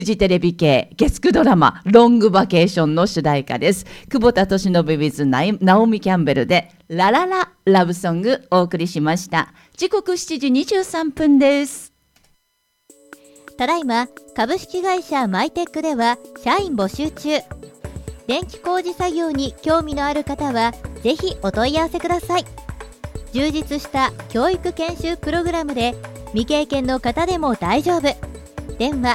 フジテレビ系月9ドラマロングバケーションの主題歌です。久保田利伸 with ナオミ・キャンベルでララララブソングお送りしました。時刻7時23分です。 ただいま株式会社マイテックでは社員募集中。電気工事作業に興味のある方はぜひお問い合わせください。充実した教育研修プログラムで未経験の方でも大丈夫。電話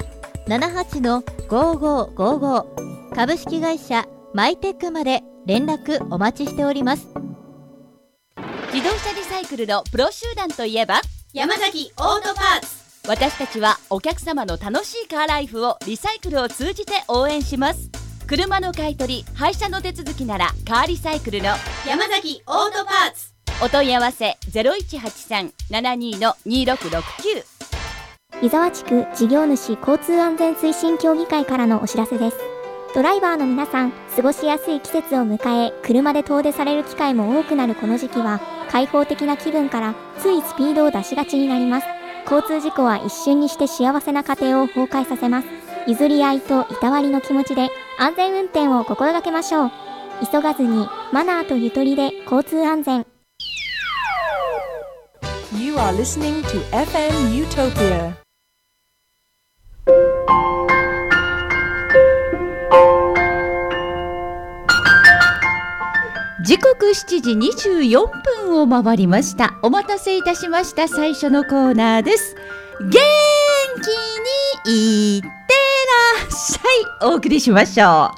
78-5555 株式会社マイテックまで連絡お待ちしております。 自動車リサイクルのプロ集団といえば山崎オートパーツ。 私たちはお客様の楽しいカーライフをリサイクルを通じて応援します。車の買い取り、廃車の手続きならカーリサイクルの山崎オートパーツ。 お問い合わせ 0183-72-2669。 湯沢地区事業主交通安全推進協議会からのお知らせです。ドライバーの皆さん、過ごしやすい季節を迎え、車で遠出される機会も多くなるこの時期は、開放的な気分からついスピードを出しがちになります。交通事故は一瞬にして幸せな家庭を崩壊させます。譲り合いといたわりの気持ちで安全運転を心がけましょう。急がずにマナーとゆとりで交通安全。 You are listening to FM Utopia. 時刻7時24分を回りました。お待たせいたしました。最初のコーナーです。元気にいってらっしゃい。お送りしましょう。はい、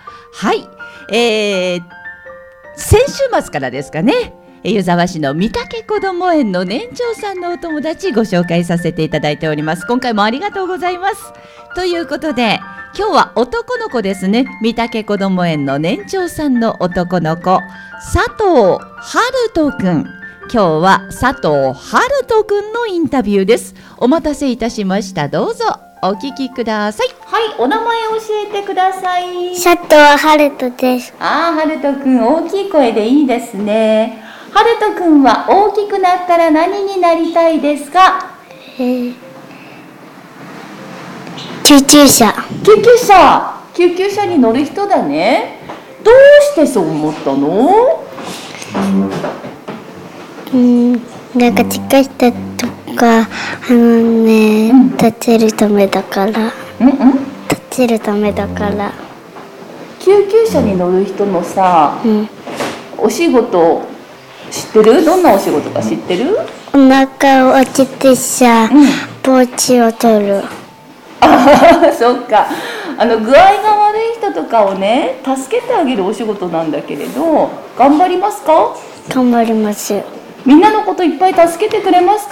先週末からですかね、湯沢市の御嶽こども園の年長さんのお友達ご紹介させていただいております。今回もありがとうございます。ということで今日は男の子ですね。御嶽こども園の年長さんの男の子、佐藤春人くん。今日は佐藤春人くんのインタビューです。お待たせいたしました。どうぞお聞きください。はい、お名前教えてください。 佐藤春人です。 春人くん、大きい声でいいですね。春人くんは大きくなったら何になりたいですか？ 救急車。 救急車に乗る人だね。どうしてそう思ったの？ なんか近い人とか立てるためだから。立てるためだから。 救急車に乗る人のさ、お仕事知ってる？どんなお仕事か知ってる？ お腹を開けてさ、ポーチを取る。 そっか。具合が悪い人とかをね、助けてあげるお仕事なんだけれど、頑張りますか？ 頑張ります。 みんなのこといっぱい助けてくれますか？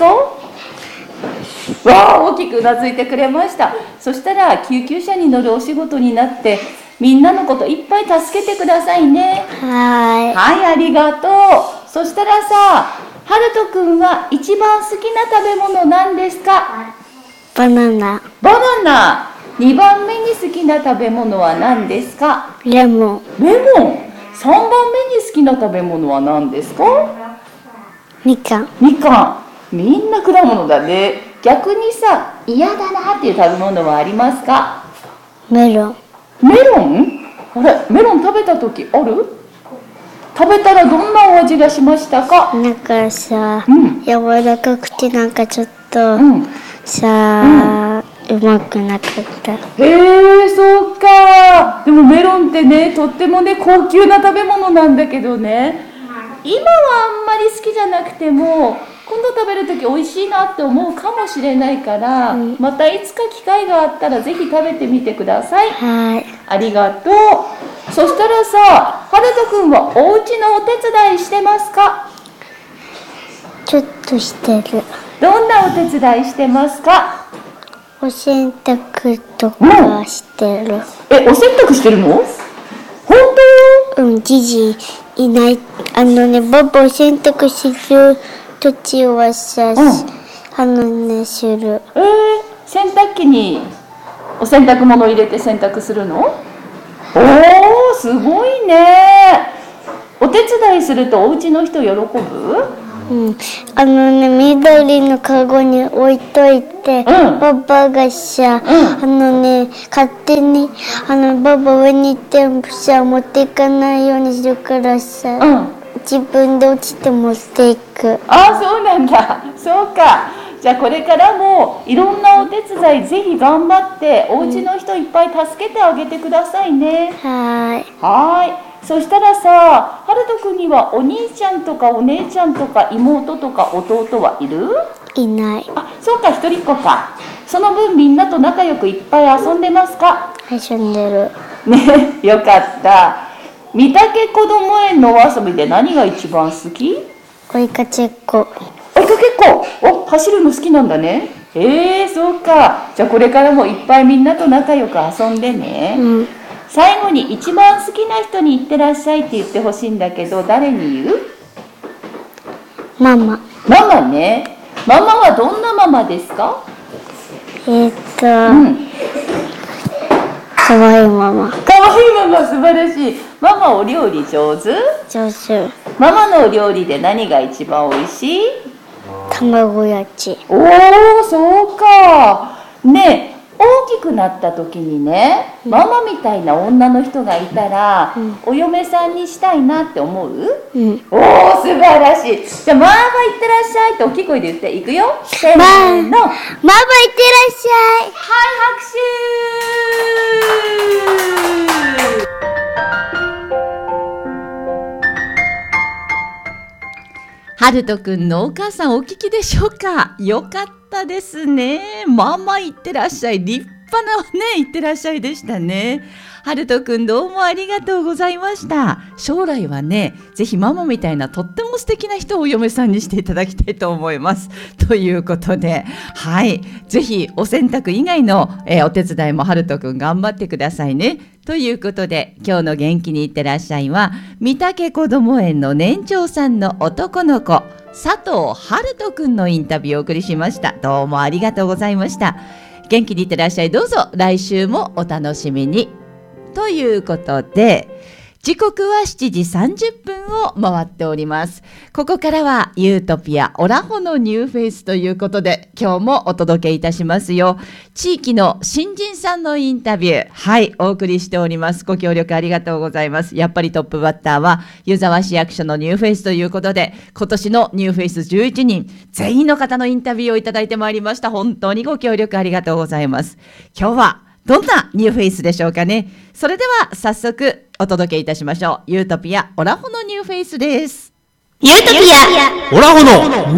わあ、大きくうなずいてくれました。そしたら救急車に乗るお仕事になって、みんなのこといっぱい助けてくださいね。 はい、 ありがとう。そしたらさ、春人くんは一番好きな食べ物何ですか？ バナナ。 2番目に好きな食べ物は何ですか？ レモン。 3番目に好きな食べ物は何ですか？ みかん。 みんな果物だね。逆にさ、嫌だなっていう食べ物はありますか？ メロン。 メロン食べた時ある？食べたらどんなお味がしましたか？ なんかさ、柔らかくてなんかちょっと、うまくなかった。 そうか。でもメロンってね、とってもね、高級な食べ物なんだけどね、今はあんまり好きじゃなくても、今度食べるとき美味しいなって思うかもしれないから、またいつか機会があったらぜひ食べてみてください。 はい。 ありがとう。そしたらさ、春人くんはお家のお手伝いしてますか？ ちょっとしてる。 どんなお手伝いしてますか？ お洗濯とかしてる。 お洗濯してるの？本当？ じじいない。ババお洗濯する途中はさ、する。 洗濯機にお洗濯物入れて洗濯するの？すごいね。お手伝いするとお家の人喜ぶ？ 緑のカゴに置いといて、パパがさ、勝手にパパ上に行ってさ持っていかないようにするからさ、自分で落ちて持っていく。 あ、そうなんだ。そうか。じゃあこれからもいろんなお手伝いぜひ頑張ってお家の人いっぱい助けてあげてくださいね。はい。そしたらさ、はるとくんにはお兄ちゃんとかお姉ちゃんとか妹とか弟はいる？ いない。 あ、そうか、一人っ子か。その分みんなと仲良くいっぱい遊んでますか？ 遊んでる。 ね、よかった。御嶽こども園のお遊びで何が一番好き？ 追いかけっこ。 追いかけっこ。お、走るの好きなんだね。そうか。じゃあこれからもいっぱいみんなと仲良く遊んでね。最後に一番好きな人に行ってらっしゃいって言ってほしいんだけど、誰に言う？ ママ。 ママね。ママはどんなママですか？ かわいいママ。 かわいいママ、素晴らしい。ママお料理上手？ 上手。 ママのお料理で何が一番おいしい？ 卵焼き。 おー、そうか。ねえ、大きくなった時にね、ママみたいな女の人がいたら、お嫁さんにしたいなって思う？おー、素晴らしい。じゃあママ行ってらっしゃいって大きい声で言っていくよ。せーの。ママ行ってらっしゃい。はい、拍手。はるとくんのお母さんお聞きでしょうか？よかったですね。ママ行ってらっしゃい。立派なね、行ってらっしゃいでしたね。はるとくんどうもありがとうございました。将来はね、ぜひママみたいなとっても素敵な人をお嫁さんにしていただきたいと思います。ということで、はい、ぜひお洗濯以外の、お手伝いもはるとくん頑張ってくださいね。ということで、今日の元気にいってらっしゃいは、御嶽こども園の年長さんの男の子、佐藤はるとくんのインタビューをお送りしました。どうもありがとうございました。元気にいってらっしゃい。どうぞ来週もお楽しみに。ということで、時刻は7時30分を回っております。ここからはユートピアオラホのニューフェイスということで、今日もお届けいたしますよ。地域の新人さんのインタビュー、はい、お送りしております。ご協力ありがとうございます。やっぱりトップバッターは湯沢市役所のニューフェイスということで、今年のニューフェイス11人全員の方のインタビューをいただいてまいりました。本当にご協力ありがとうございます。今日はどんなニューフェイスでしょうかね。それでは早速お届けいたしましょう。ユートピアオラホのニューフェイスです。 ユートピアオラホの